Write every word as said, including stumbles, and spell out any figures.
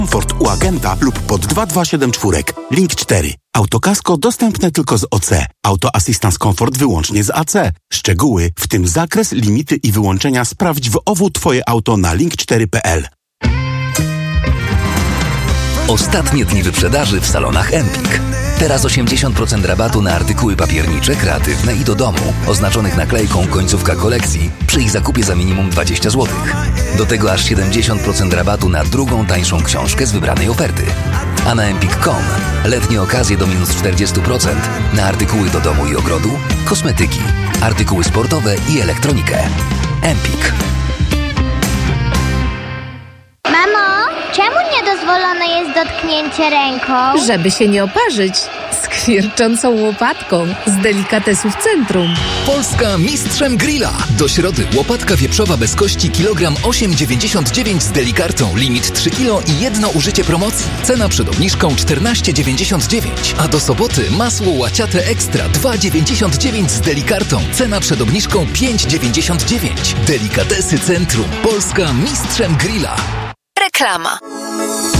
Komfort u agenta lub pod dwa dwa siedem cztery. Link cztery. Autokasko dostępne tylko z O C. Auto Assistance Comfort wyłącznie z A C. Szczegóły, w tym zakres, limity i wyłączenia sprawdź w O W Twoje auto na link cztery kropka p l. Ostatnie dni wyprzedaży w salonach Empik. Teraz osiemdziesiąt procent rabatu na artykuły papiernicze, kreatywne i do domu, oznaczonych naklejką końcówka kolekcji, przy ich zakupie za minimum dwadzieścia złotych. Do tego aż siedemdziesiąt procent rabatu na drugą, tańszą książkę z wybranej oferty. A na empik kropka com letnie okazje do minus czterdzieści procent na artykuły do domu i ogrodu, kosmetyki, artykuły sportowe i elektronikę. Empik. Mamo, czemu niedozwolone jest dotknięcie ręką? Żeby się nie oparzyć skwierczącą łopatką z delikatesów Centrum. Polska mistrzem grilla. Do środy łopatka wieprzowa bez kości kilogram osiem dziewięćdziesiąt dziewięć z delikartą. Limit trzy kilo i jedno użycie promocji. Cena przed obniżką czternaście dziewięćdziesiąt dziewięć. A do soboty masło łaciate ekstra dwa dziewięćdziesiąt dziewięć z delikartą. Cena przed obniżką pięć dziewięćdziesiąt dziewięć. Delikatesy Centrum. Polska mistrzem grilla. Reklama.